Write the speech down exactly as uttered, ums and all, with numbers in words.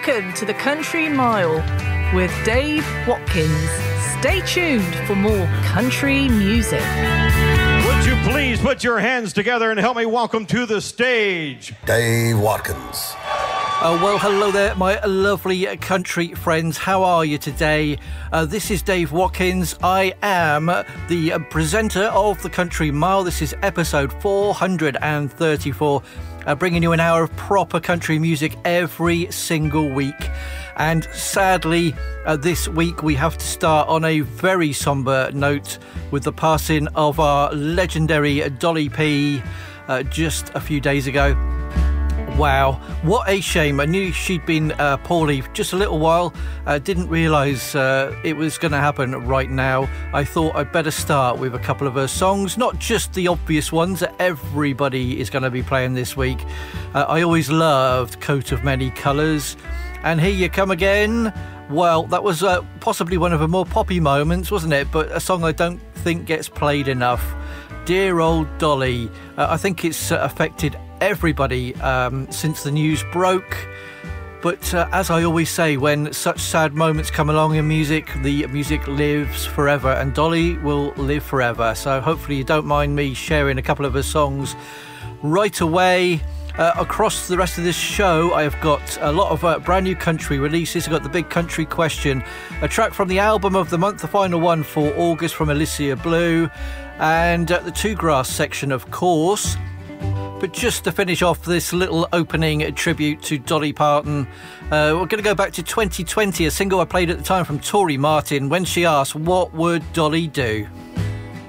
Welcome to the Country Mile with Dave Watkins. Stay tuned for more country music. Would you please put your hands together and help me welcome to the stage Dave Watkins. Oh, well, hello there, my lovely country friends. How are you today? Uh, this is Dave Watkins. I am the uh, presenter of the Country Mile. This is episode four hundred thirty-four, uh, bringing you an hour of proper country music every single week. And sadly, uh, this week we have to start on a very sombre note with the passing of our legendary Dolly P uh, just a few days ago. Wow, what a shame. I knew she'd been uh, poorly just a little while. Uh, didn't realise uh, it was going to happen right now. I thought I'd better start with a couple of her songs, not just the obvious ones that everybody is going to be playing this week. Uh, I always loved Coat of Many Colours. And Here You Come Again. Well, that was uh, possibly one of her more poppy moments, wasn't it? But a song I don't think gets played enough. Dear Old Dolly. Uh, I think it's uh, affected everybody um, since the news broke. But uh, as I always say, when such sad moments come along in music, the music lives forever, and Dolly will live forever. So hopefully you don't mind me sharing a couple of her songs right away. Uh, across the rest of this show, I have got a lot of uh, brand new country releases. I've got the Big Country Question, a track from the album of the month, the final one for August from Alicia Blue, and uh, the Two Grass section, of course. But just to finish off this little opening tribute to Dolly Parton, uh, we're going to go back to twenty twenty, a single I played at the time from Tori Martin, when she asked, what would Dolly do?